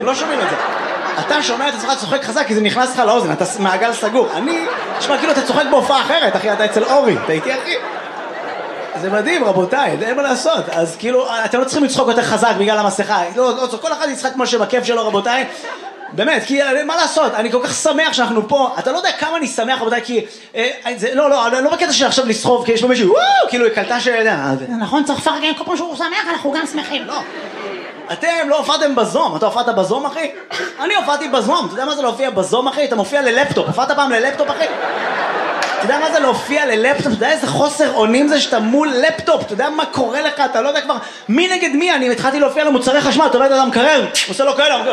לא שומעים את זה. אתה שומע את עצמך צוחק חזק כי זה נכנס לך לאוזן, אתה מעגל סגור. אני, תשמע, כאילו אתה צוחק בהופעה אחרת, אחי, אתה אצל אורי, אתה איתי אחי? זה מדהים, רבותיי, אין מה לעשות. אז כאילו, אתם לא צריכים לצחוק יותר חזק בגלל המסכה. לא, כל אחד יצחק כמו שבכיף שלו, רבותיי. באמת, כי מה לעשות, אני כל כך שמח שאנחנו פה. אתה לא יודע כמה אני שמח, רבותיי, כי... אני לא בקטע שעכשיו לסחוב, כי יש פה מישהו, כאילו, היא קלטה נכון, צריך לפרגן, כל פעם שהוא שמח, אנחנו גם שמחים. לא. אתם לא הופעתם בזום, אתה הופעת בזום אחי? אני הופעתי בזום, אתה יודע מה זה להופיע בזום אחי? אתה מופיע ללפטופ, הופעת פעם ללפטופ אחי? אתה יודע מה זה להופיע ללפטופ? אתה יודע איזה חוסר אונים זה שאתה מול לפטופ? אתה יודע מה קורה לך? אתה לא יודע כבר מי נגד מי? אני התחלתי להופיע למוצרי חשמל, אתה רואה את אדם קרר, עושה לו כאלה.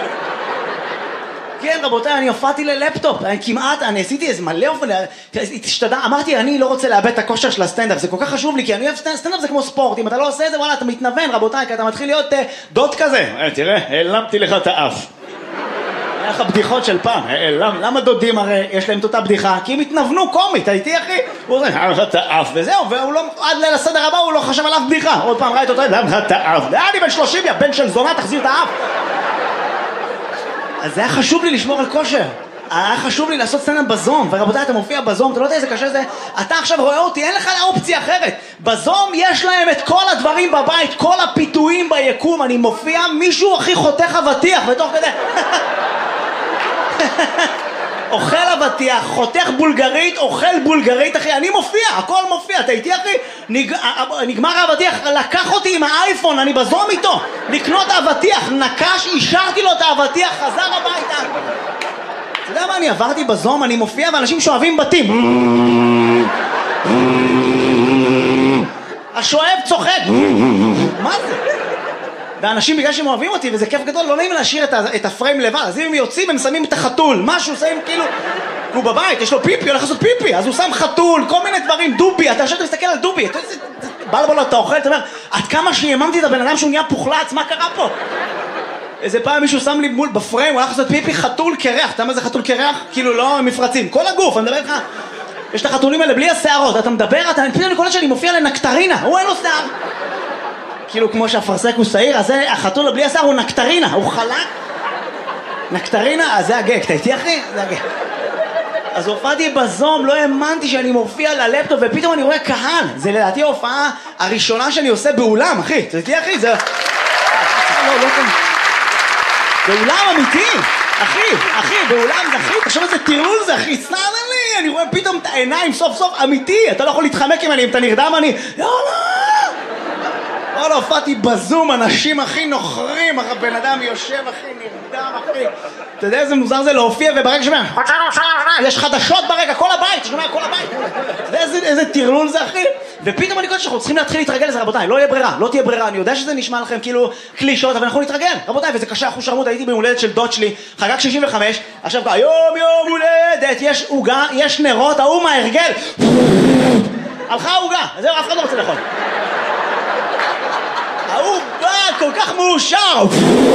כן רבותיי, אני הופעתי ללפטופ, אני עשיתי איזה מלא אמרתי אני לא רוצה לאבד את הכושר של הסטנדאפ, זה כל כך חשוב לי כי אני אוהב סטנדאפ, זה כמו ספורט, אם אתה לא עושה את זה וואלה אתה מתנוון רבותיי, כי אתה מתחיל להיות דוד כזה, תראה, העלמתי לך את האף. היה לך בדיחות של פעם, למה דודים הרי יש להם את אותה בדיחה? כי הם התנוונו קומית, הייתי אחי, הוא עושה, העלם לך את האף וזהו, והוא לא, עד ליל הסדר הבא הוא לא חשב על אף בדיחה, עוד פעם ראית אותו, העלם לך את האף, אני בן 30 יא בן של זונה, תחזיר את האף. אז זה היה חשוב לי לשמור על כושר, היה חשוב לי לעשות סטנדאפ בזום, ורבותיי אתה מופיע בזום, אתה לא יודע איזה קשה זה, אתה עכשיו רואה אותי, אין לך אופציה אחרת, בזום יש להם את כל הדברים בבית, כל הפיתויים ביקום, אני מופיע, מישהו הכי חותך אבטיח, ותוך כדי, אוכל אבטיח, חותך בולגרית, אוכל בולגרית, אחי, אני מופיע, הכל מופיע, אתה איתי אחי? נגמר האבטיח, לקח אותי עם האייפון, אני בזום איתו, לקנות האבטיח, נקש, אישרתי לו את האבטיח, חזר הביתה. אתה יודע מה, אני עברתי בזום, אני מופיע, ואנשים שואבים בתים. השואב צוחק. מה זה? ואנשים בגלל שהם אוהבים אותי, וזה כיף גדול, לא נעים להשאיר את הפריים לבד, אז אם הם יוצאים, הם שמים את החתול, משהו, שמים כאילו, הוא בבית, יש לו פיפי, הולך לעשות פיפי, אז הוא שם חתול, כל מיני דברים, דובי, אתה עכשיו תסתכל על דובי, בלבול אתה אוכל, אתה אומר, עד כמה שיממתי את הבן אדם שהוא נהיה פוחלץ, מה קרה פה? איזה פעם מישהו שם לי מול בפריים, הוא הולך לעשות פיפי, חתול קרח, אתה יודע מה זה חתול קרח? כאילו לא מפרצים, כל הגוף, אני מדבר לך, יש את החתולים האלה בלי השערות, אתה מדבר, פתאום אני קולט שאני מופיע לנקטרינה, הוא אין לו שיער. כאילו כמו שהפרסק הוא שעיר, אז החתול בלי השיער הוא נקטרינה, הוא חלק. נקטרינה, אז זה הגג, אתה איתי אחי? זה הגג. אז הופעתי בזום, לא האמנתי שאני מופיע ללפטופ, ופתאום אני רואה קהל. זה לדעתי ההופעה הראשונה שאני עושה באולם, אחי. אתה איתי אחי? זה... לא כאן. באולם אמיתי, אחי, באולם זה אחי, תחשוב איזה טירול זה אחי, סתם לי, אני רואה פתאום את העיניים סוף סוף אמיתי, אתה לא יכול להתחמק עם אני, אם אתה נרדם אני, לא, הופעתי בזום, אנשים הכי נוחרים, הבן אדם יושב הכי נרדם אחי, אתה יודע איזה מוזר זה להופיע וברגע שומע, יש חדשות ברגע, כל הבית, שומע כל הבית, אתה יודע איזה טירלול זה אחי, ופתאום אני קודם שאנחנו צריכים להתחיל להתרגל לזה רבותיי, לא תהיה ברירה, אני יודע שזה נשמע לכם כאילו קלישות, אבל אנחנו נתרגל, רבותיי, וזה קשה, אחוז שרמות, הייתי ביום הולדת של דוד שלי, חגג 65, עכשיו יום הולדת, יש עוגה, יש נרות, ההוא מההרגל, הלכה העוגה, זהו, אף אחד לא רוצה לאכול. הוא בא כל כך מאושר,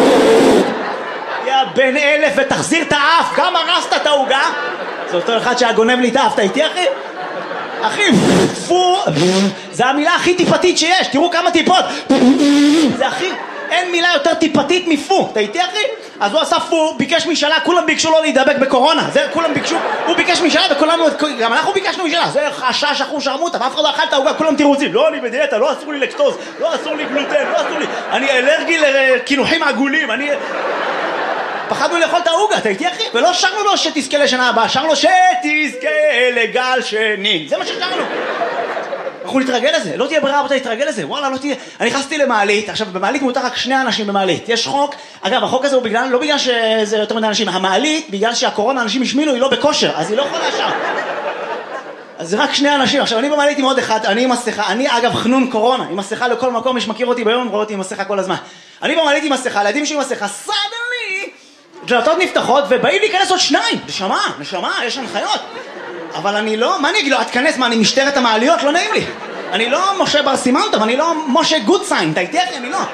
יא בן 1000 ותחזיר את האף, גם הרסת את ההוגה. זה אותו אחד שהגונב לי את האף, אתה איתי אחי? אחי, פו, זה המילה הכי טיפתית שיש, תראו כמה טיפות, זה הכי, אין מילה יותר טיפתית מפו, אתה איתי אחי? אז הוא עשה פו, ביקש משאלה, כולם ביקשו לו להידבק בקורונה, זה כולם ביקשו, הוא ביקש משאלה וכולנו, גם אנחנו ביקשנו משאלה, זה חשש אחוז שרמוטה, ואף אחד לא אכל את ההוגה, כולם תירוצים, לא אני בדיאטה, לא אסור לי לקטוז, לא אסור לי גלוטן, לא אסור לי, אני אלרגי לקינוחים עגולים, פחדנו לאכול את ההוגה, אתה איתי אחי? ולא שרנו לו שתזכה לשנה הבאה, שרנו לו שתזכה לגל שני, זה מה ששרנו. אנחנו נתרגל לזה, לא תהיה ברירה, אתה נתרגל לזה, וואלה, לא תהיה... אני נכנסתי למעלית, עכשיו במעלית מותר רק 2 אנשים במעלית, יש חוק, אגב, החוק הזה הוא בגלל, לא בגלל שזה יותר מדי אנשים, המעלית, בגלל שהקורונה אנשים השמינו, היא לא בכושר, אז היא לא יכולה שם. אז זה רק 2 אנשים, עכשיו אני במעלית עם עוד אחד, אני עם מסכה, אני אגב חנון קורונה, עם מסכה לכל מקום, מי שמכיר אותי ביום, רואה אותי עם מסכה כל הזמן. אני במעלית עם מסכה, לידים שלי עם מסכה, סדלי, דלתות נפתחות ובאים להיכנס עוד 2, נשמה, יש הנחיות. אבל אני לא, מה אני אגיד לו, תכנס, מה אני משטרת המעליות, לא נעים לי. אני לא משה בר סימנטוב, אני לא משה גודסיין, אתה איתי אחי, אני לא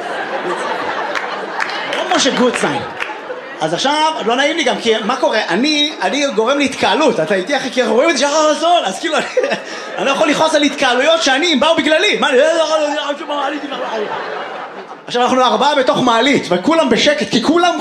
משה גודסיין. אז עכשיו, לא נעים לי גם, כי מה קורה, אני גורם להתקהלות, אתה איתי אחי, כי רואים את זה שחר רזון, אז כאילו, אני לא יכול לכעוס על התקהלויות שאני, הם באו בגללי, מה, אני לא יכול, עכשיו אנחנו 4 בתוך מעלית, וכולם בשקט, כי כולם